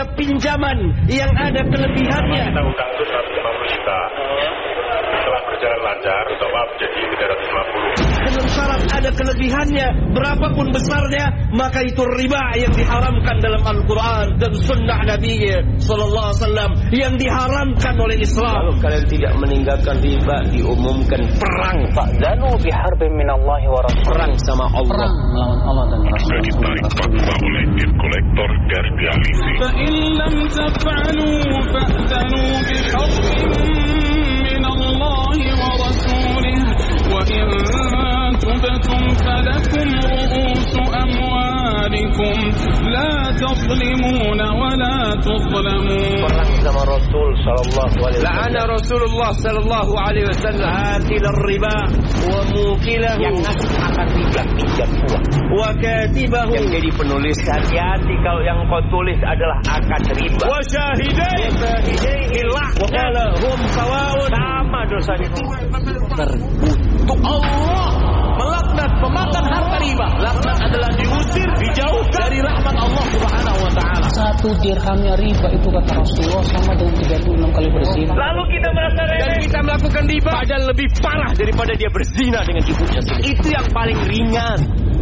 setiap pinjaman yang ada kelebihannya. Kita utang itu 150 juta. Setelah berjalan lancar, top-up jadi 350. Dengan syarat ada kelebihannya, berapapun besarnya, maka itu riba yang diharamkan dalam Al-Quran dan Sunnah Nabi Sallallahu Alaihi Wasallam yang diharamkan oleh Islam. Kalau kalian tidak meninggalkan riba, diumumkan perang. Fa'dhanu biharbin minallahi wa rasul. Perang sama Allah. Perang melawan Allah dan Rasul. Sudah ditarik paksa oleh tim kolektor garda polisi. فإن لم تفعلوا فأذنوا بحرب من الله ورسوله وإن تبتم فلكم رؤوس أموالكم لا تظلمون ولا تظلمون. Perang sama Rasul sallallahu alaihi wasallam. La'ana Rasulullah sallallahu alaihi wasallam Akil riba wa mukilahu Yang ngasih akan riba pinjam uang. wa katibahu yang jadi penulis. Hati-hati kalau yang kau tulis adalah akad riba. wa syahidai Hilah. wa qala hum sawa'un. Sama dosanya. Terkutuk. Allah melaknat pemakan harta riba. Laknat adalah diusir, dijauhkan dari rahmat Allah Subhanahu wa taala. 1 dirhamnya riba itu kata Rasulullah sama dengan 36 kali berzina. Lalu kita merasa Dan remeh. kita melakukan riba padahal lebih parah daripada dia berzina dengan ibunya sendiri. Itu yang paling ringan.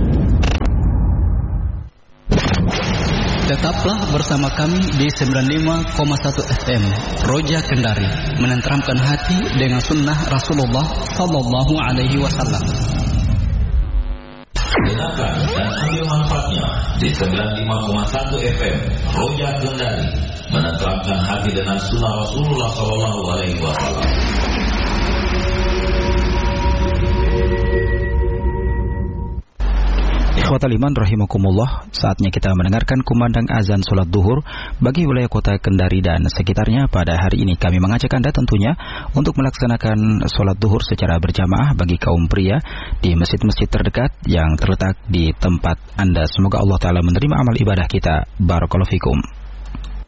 Tetaplah bersama kami di 95,1 FM Roja Kendari, menenteramkan hati dengan sunnah Rasulullah Sallallahu Alaihi Wasallam. Dengarkan dan ambil manfaatnya di 95,1 FM Roja Kendari, menenteramkan hati dengan sunnah Rasulullah Sallallahu Alaihi Wasallam. Ikhwatal iman rahimakumullah, saatnya kita mendengarkan kumandang azan sholat duhur bagi wilayah kota Kendari dan sekitarnya. Pada hari ini kami mengajak Anda tentunya untuk melaksanakan sholat duhur secara berjamaah bagi kaum pria di masjid-masjid terdekat yang terletak di tempat Anda. Semoga Allah Ta'ala menerima amal ibadah kita. Barakallahu fikum.